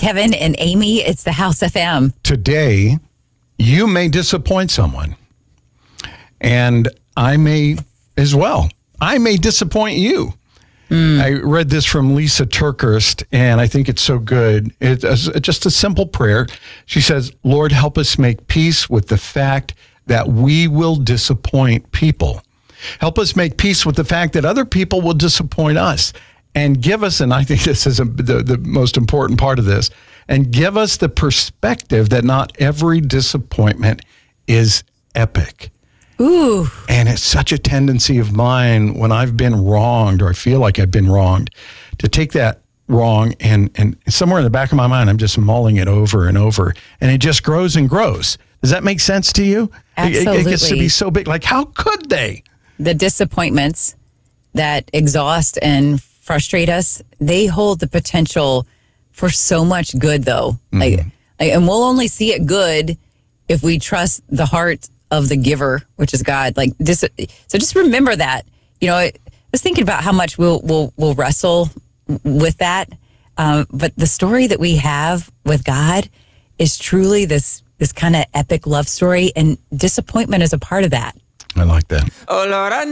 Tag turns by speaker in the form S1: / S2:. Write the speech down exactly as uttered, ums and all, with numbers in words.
S1: Kevin and Amy. It's the House F M.
S2: Today, you may disappoint someone, and I may as well. I may disappoint you. Mm. I read this from Lisa Turkhurst, and I think it's so good. It's just a simple prayer. She says, Lord, help us make peace with the fact that we will disappoint people. Help us make peace with the fact that other people will disappoint us. And give us, and I think this is a, the, the most important part of this, and give us the perspective that not every disappointment is epic.
S1: Ooh.
S2: And it's such a tendency of mine when I've been wronged, or I feel like I've been wronged, to take that wrong and, and somewhere in the back of my mind, I'm just mulling it over and over. And it just grows and grows. Does that make sense to you?
S1: Absolutely.
S2: It, it gets to be so big. Like, how could they?
S1: The disappointments that exhaust and frustrate us, they hold the potential for so much good, though. Mm-hmm. Like, like, and we'll only see it good if we trust the heart of the giver, which is God. Like, dis- so just remember that. You know, I was thinking about how much we'll we'll, we'll wrestle with that. Um, but the story that we have with God is truly this this kind of epic love story, and disappointment is a part of that.
S2: I like that.
S3: Oh Lord, I